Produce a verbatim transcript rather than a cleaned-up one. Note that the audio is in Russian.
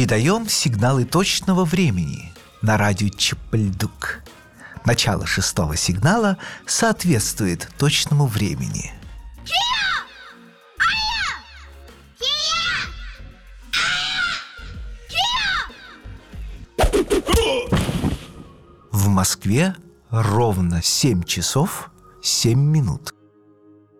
Передаем сигналы точного времени на радио Чип-Ль-Дук. Начало шестого сигнала соответствует точному времени. В Москве ровно семь часов семь минут.